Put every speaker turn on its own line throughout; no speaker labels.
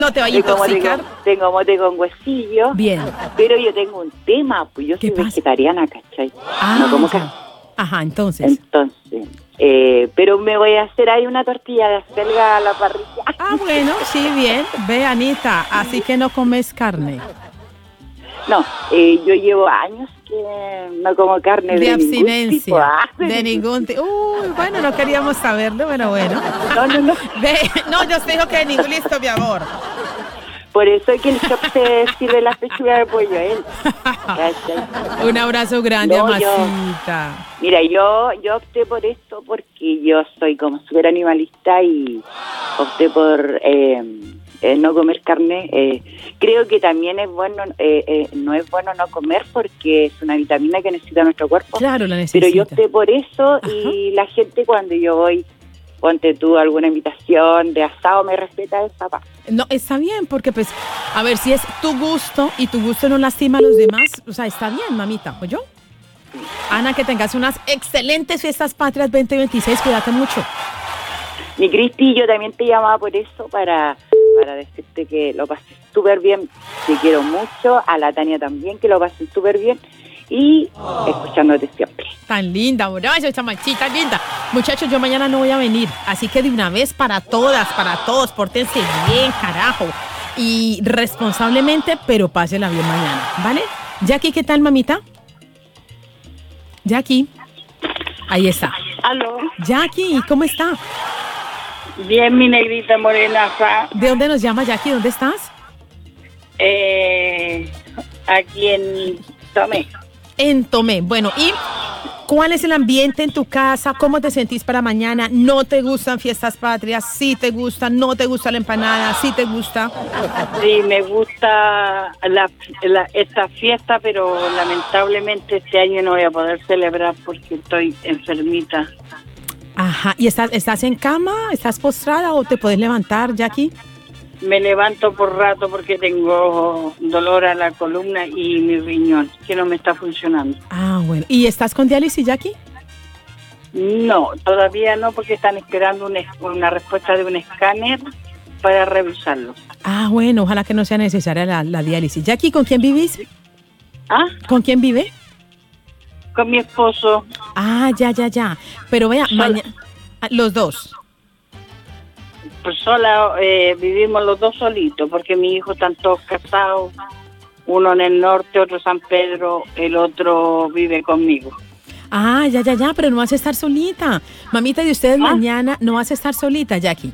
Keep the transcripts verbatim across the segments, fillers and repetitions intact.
No te vaya a
Tengo mote
intoxicar.
con- Tengo mote con huesillo.
Bien.
Pero yo tengo un tema, pues yo
¿Qué
soy
pasa?
vegetariana, ¿cachai?
Ah,
no como
ya.
carne.
Ajá, entonces.
Entonces, eh, pero me voy a hacer ahí una tortilla de acelga a la parrilla.
Ah, bueno, sí, bien. Ve, Anita, así que no comes carne.
No, eh, yo llevo años que no como carne de,
De
ningún tipo.
abstinencia.
Ah,
De ningún tipo. Uy, bueno, no queríamos saberlo, pero bueno.
No, no, no.
Ve, no, yo te digo que de ningún listo, mi amor.
Por eso es que el chop se sirve la pechuga de pollo a él. ¿Cachai?
Un abrazo grande,
No, yo-
Amasita.
Mira, yo yo opté por esto porque yo soy como súper animalista y opté por eh, eh, no comer carne. Eh, creo que también es bueno, eh, eh, no es bueno no comer porque es una vitamina que necesita nuestro cuerpo.
Claro, la necesita.
Pero yo opté por eso y la gente cuando yo voy, ponte tú alguna invitación de asado, me respeta esa parte.
No, está bien, porque pues, a ver, si es tu gusto y tu gusto no lastima a los demás, o sea, está bien, mamita, ¿o yo? Ana, que tengas unas excelentes fiestas patrias veinte veintiséis, cuídate mucho.
Mi Cristi, yo también te llamaba por eso, para, para decirte que lo pases súper bien, te quiero mucho, a la Tania también, que lo pasen súper bien y escuchándote siempre.
Tan linda, amorosa, esa manchita linda. Muchachos, yo mañana no voy a venir, así que de una vez para todas, para todos, pórtense bien, carajo, y responsablemente, pero pásenla bien mañana, ¿vale? Jackie, ¿qué tal, mamita? Jackie, ahí está.
Aló,
Jackie, ¿cómo está?
bien mi negrita morenaza,
¿De dónde nos llama, Jackie? ¿Dónde estás?
eh, aquí en Tomé.
En Tomé. Bueno, ¿y cuál es el ambiente en tu casa? ¿Cómo te sentís para mañana? ¿No te gustan fiestas patrias? ¿Sí te gustan? ¿No te gusta la empanada? ¿Sí te gusta?
Sí, me gusta la, la- esta fiesta, pero lamentablemente este año no voy a poder celebrar porque estoy enfermita.
Ajá. ¿Y estás, estás en cama? ¿Estás postrada o te puedes levantar, Jackie?
Me levanto por rato porque tengo dolor a la columna y mi riñón, que no me está funcionando.
Ah, bueno. ¿Y estás con diálisis, Jackie?
No, todavía no, porque están esperando un es- una respuesta de un escáner para revisarlo.
Ah, bueno. Ojalá que no sea necesaria la, la diálisis. Jackie, ¿con quién vivís?
¿Ah?
¿Con quién vive?
Con mi esposo.
Ah, ya, ya, ya. Pero vea,
Sola.
mañana... Los dos.
Pues sola, eh, vivimos los dos solitos, porque mis hijos están todos casados, uno en el norte, otro en San Pedro, el otro vive conmigo.
Ah, ya, ya, ya, pero no vas a estar solita. Mamita, de ustedes
¿Ah?
mañana no vas a estar solita, Jackie.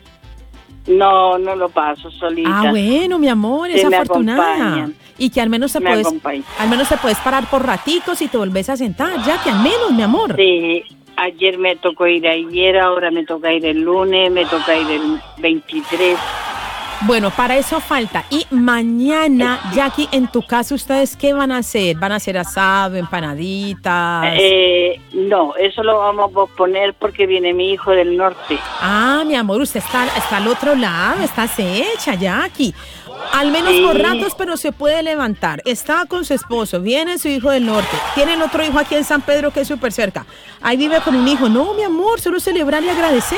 No, no lo paso solita.
Ah, bueno, mi amor, es
Sí, me
afortunada.
acompañan.
Y que al menos te
Me
puedes,
acompañan.
al menos te puedes parar por ratitos y te volvés a sentar, Jackie, al menos, mi amor.
Sí, ayer me tocó ir ayer, ahora me toca ir el lunes, me toca ir el veintitrés.
Bueno, para eso falta. Y mañana, Jackie, en tu casa, ¿ustedes qué van a hacer? ¿Van a hacer asado, empanaditas?
Eh, no, eso lo vamos a posponer porque viene mi hijo del norte.
Ah, mi amor, usted está, está al otro lado, estás hecha, Jackie. Al menos
Sí.
por ratos, pero se puede levantar. Está con su esposo, viene su hijo del norte. Tienen otro hijo aquí en San Pedro que es súper cerca. Ahí vive con un hijo. No, mi amor, solo celebrar y agradecer.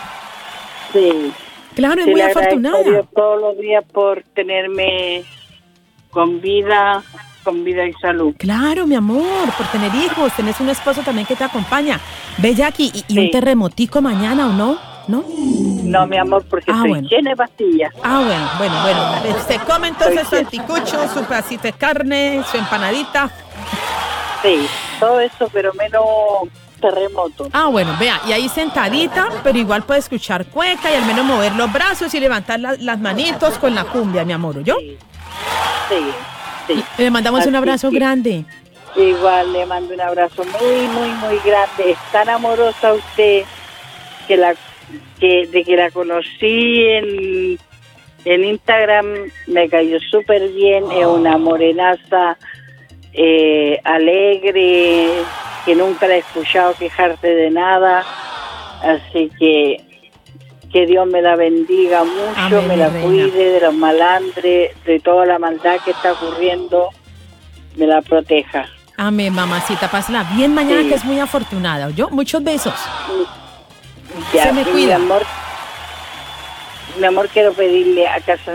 Sí.
Claro, es
Sí,
muy
le agradezco a
afortunada.
Dios todos los días por tenerme con vida, con vida y salud.
Claro, mi amor, por tener hijos, tenés un esposo también que te acompaña. Ve, Jackie, ¿y, y
Sí.
un terremotico mañana o no? ¿No?
No, mi amor, porque
Ah,
estoy
bueno.
llena de pastillas.
Ah, bueno, bueno, bueno. Se come entonces su
Estoy-
anticucho, su pedacito de carne, su empanadita.
Sí, todo eso, pero menos terremoto.
Ah, bueno, vea, y ahí sentadita, pero igual puede escuchar cueca y al menos mover los brazos y levantar la- las manitos con la cumbia, mi amor, ¿yo?
Sí, sí, sí.
Le mandamos un
Así
abrazo
que-
grande.
Igual le mando un abrazo muy, muy, muy grande. Es tan amorosa usted que la que de que la conocí en, en Instagram, me cayó súper bien. Es una morenaza eh, alegre, que nunca la he escuchado quejarse de nada. Así que que Dios me la bendiga mucho,
Amén,
me la
mi reina.
cuide de los malandres, de toda la maldad que está ocurriendo, me la proteja.
Amén, mamacita, pásala bien mañana,
Sí.
que es muy afortunada, ¿yo? Muchos besos.
Ya,
Se me
mi
cuida.
amor, mi amor, quiero pedirle a casa